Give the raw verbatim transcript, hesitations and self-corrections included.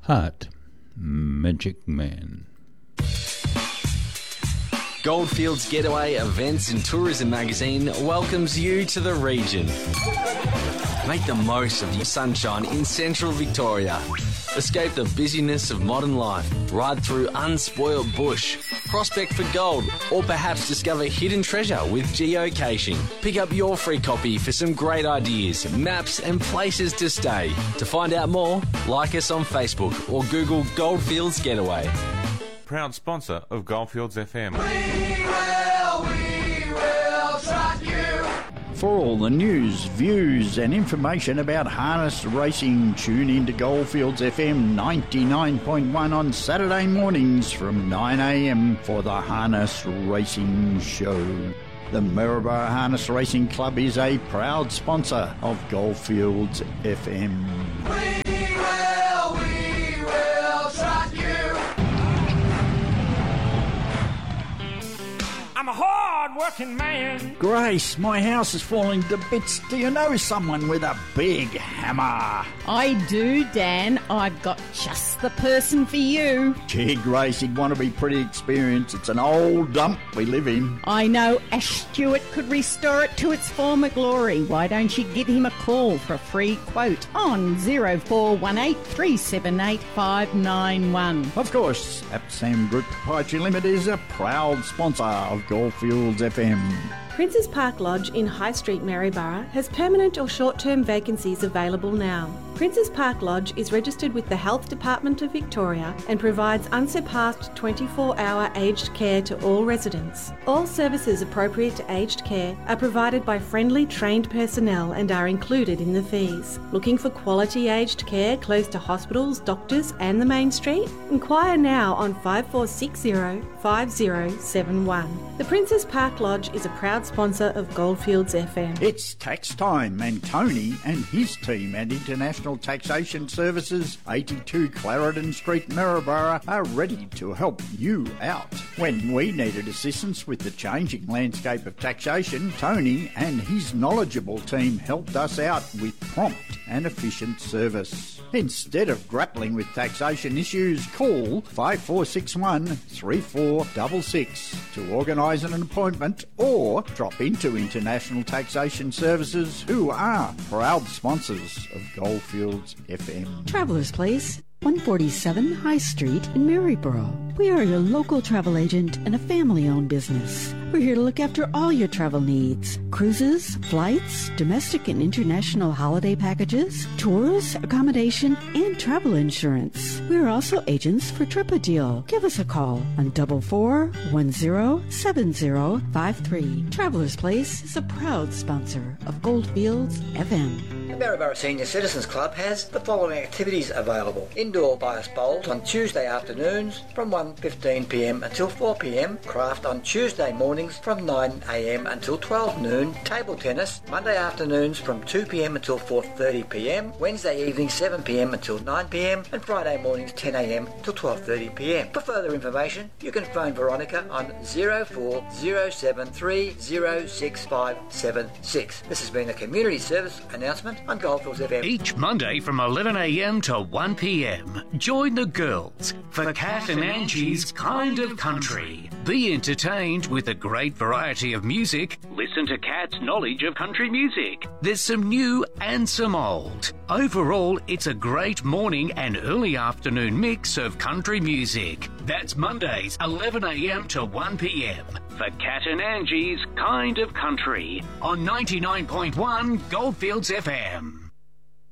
Heart, Magic Man. Goldfields Getaway Events and Tourism Magazine welcomes you to the region. Make the most of your sunshine in central Victoria. Escape the busyness of modern life. Ride through unspoilt bush. Prospect for gold, or perhaps discover hidden treasure with geocaching. Pick up your free copy for some great ideas, maps and places to stay. To find out more, like us on Facebook or Google Goldfields Getaway. Proud sponsor of Goldfields F M. We will, we will trust you. For all the news, views and information about harness racing, tune in to Goldfields F M ninety-nine point one on Saturday mornings from nine a m for the Harness Racing Show. The Maryborough Harness Racing Club is a proud sponsor of Goldfields F M. We will, we will trust you. I'm a hard-working man. Grace, my house is falling to bits. Do you know someone with a big hammer? I do, Dan. I've got just the person for you. Gee, Grace, he'd want to be pretty experienced. It's an old dump we live in. I know Ash Stewart could restore it to its former glory. Why don't you give him a call for a free quote on zero four one eight, three seven eight, five nine one. Of course, Apsam Group Proprietary Limited is a proud sponsor of Goldfields F M. Princes Park Lodge in High Street, Maryborough has permanent or short-term vacancies available now. Princes Park Lodge is registered with the Health Department of Victoria and provides unsurpassed twenty-four hour aged care to all residents. All services appropriate to aged care are provided by friendly, trained personnel and are included in the fees. Looking for quality aged care close to hospitals, doctors and the main street? Inquire now on five four six zero, five zero seven one. The Princes Park Lodge is a proud sponsor of Goldfields F M. It's tax time, and Tony and his team at International Taxation Services, eighty-two Clarendon Street, Maryborough, are ready to help you out. When we needed assistance with the changing landscape of taxation, Tony and his knowledgeable team helped us out with prompt and efficient service. Instead of grappling with taxation issues, call five four six one, three four six six to organise an appointment, or drop into International Taxation Services, who are proud sponsors of Goldfields F M. Traveller's Place, one forty-seven High Street in Maryborough. We are your local travel agent and a family-owned business. We're here to look after all your travel needs. Cruises, flights, domestic and international holiday packages, tours, accommodation, and travel insurance. We are also agents for TripAdeal. Give us a call on double four one zero seven zero five three. Traveller's Place is a proud sponsor of Goldfields F M. The Maryborough Senior Citizens Club has the following activities available. Indoor bias bowls on Tuesday afternoons from one fifteen p m until four p m. Craft on Tuesday mornings from nine a m until twelve noon. Table tennis Monday afternoons from two p m until four thirty p m. Wednesday evening seven p m until nine p m. And Friday mornings ten a m till twelve thirty p m. For further information, you can phone Veronica on zero four zero seven three zero six five seven six. This has been a community service announcement on Goldfields F M. Each Monday from eleven a m to one p m, join the girls for Cat and Angie's Kind of Country. Be entertained with a great variety of music. Listen to Cat's knowledge of country music. There's some new and some old. Overall, it's a great morning and early afternoon mix of country music. That's Mondays, eleven a m to one p m for Cat and Angie's Kind of Country on ninety-nine point one Goldfields F M.